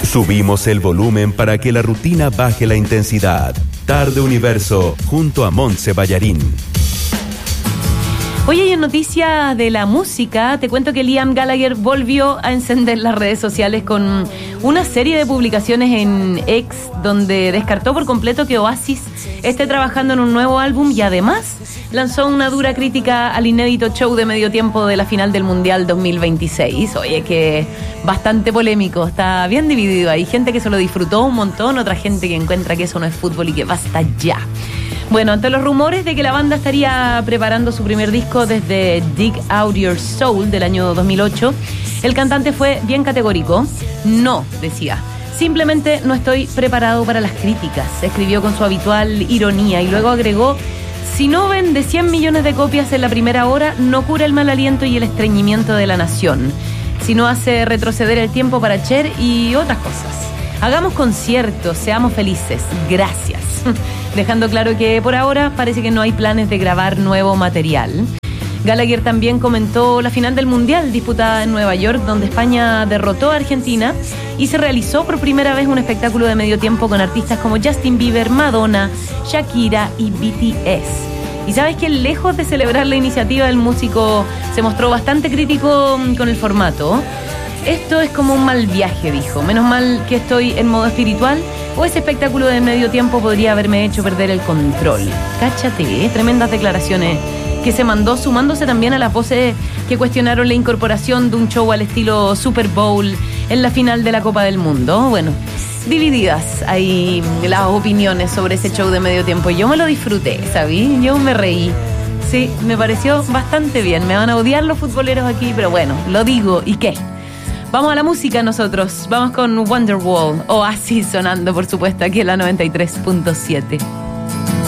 Subimos el volumen para que la rutina baje la intensidad. Tarde Universo, junto a Montse Ballarín. Hoy hay noticias de la música. Te cuento que Liam Gallagher volvió a encender las redes sociales con una serie de publicaciones en X, donde descartó por completo que Oasis esté trabajando en un nuevo álbum y además lanzó una dura crítica al inédito show de medio tiempo de la final del Mundial 2026. Oye, que bastante polémico, está bien dividido. Hay gente que se lo disfrutó un montón, otra gente que encuentra que eso no es fútbol y que basta ya. Bueno, ante los rumores de que la banda estaría preparando su primer disco desde Dig Out Your Soul del año 2008, el cantante fue bien categórico. No, decía, simplemente no estoy preparado para las críticas, escribió con su habitual ironía y luego agregó: si no vende 100 millones de copias en la primera hora, no cura el mal aliento y el estreñimiento de la nación, si no hace retroceder el tiempo para Cher y otras cosas. Hagamos conciertos, seamos felices, gracias. Dejando claro que por ahora parece que no hay planes de grabar nuevo material. Gallagher también comentó la final del Mundial disputada en Nueva York, donde España derrotó a Argentina y se realizó por primera vez un espectáculo de medio tiempo con artistas como Justin Bieber, Madonna, Shakira y BTS. Y sabes que lejos de celebrar la iniciativa, el músico se mostró bastante crítico con el formato. Esto es como un mal viaje, dijo. Menos mal que estoy en modo espiritual, o ese espectáculo de medio tiempo podría haberme hecho perder el control. Cáchate, tremendas declaraciones que se mandó, sumándose también a las voces que cuestionaron la incorporación de un show al estilo Super Bowl en la final de la Copa del Mundo. Bueno, divididas ahí las opiniones sobre ese show de medio tiempo. Yo me lo disfruté, ¿sabí? Yo me reí. Sí, me pareció bastante bien. Me van a odiar los futboleros aquí, pero bueno, lo digo, ¿y qué? Vamos a la música nosotros. Vamos con Wonderwall, Oasis sonando, por supuesto, aquí en la 93.7.